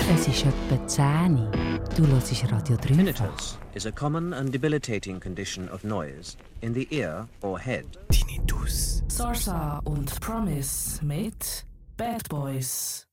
Es ist etwa 10 Uhr. Du hörst Radio 3. Tinnitus is a common and debilitating condition of noise in the ear or head. Tinnitus. Sarsa und Promise mit Bad Boys.